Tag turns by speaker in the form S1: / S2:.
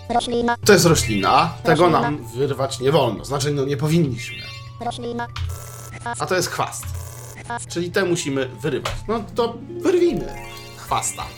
S1: Roślina.
S2: To jest roślina. Tego
S1: Roślina.
S2: nam wyrwać nie wolno. Znaczy, no nie powinniśmy.
S1: Roślina.
S2: A to jest chwast. Czyli te musimy wyrywać. No to wyrwijmy chwasta.